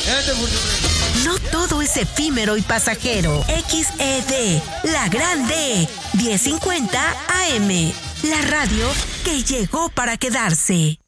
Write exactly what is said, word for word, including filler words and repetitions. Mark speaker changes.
Speaker 1: No todo es efímero y pasajero. X E D, la gran D, diez cincuenta A M. La radio que llegó para quedarse.